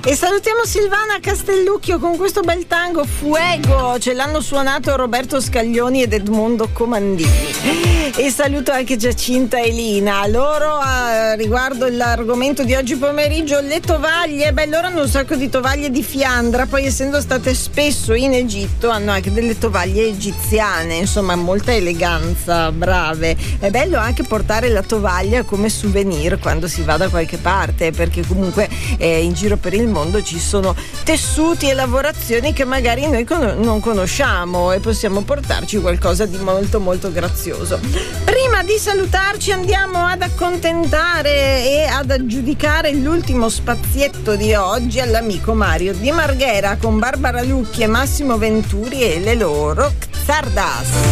E salutiamo Silvana Castellucchio con questo bel tango Fuego, ce l'hanno suonato Roberto Scaglioni ed Edmondo Comandini. E saluto anche Giacinta e Lina. Loro riguardo l'argomento di oggi pomeriggio, le tovaglie, loro hanno un sacco di tovaglie di Fiandra, poi essendo state spesso in Egitto hanno anche delle tovaglie egiziane, insomma molta eleganza, brave. È bello anche portare la tovaglia come souvenir quando si va da qualche parte, perché comunque in giro per il mondo ci sono tessuti e lavorazioni che magari noi non conosciamo e possiamo portarci qualcosa di molto molto grazioso. Prima di salutarci andiamo ad accontentare e ad aggiudicare l'ultimo spazietto di oggi all'amico Mario Di Marghera con Barbara Lucchi e Massimo Venturi e le loro Xardas.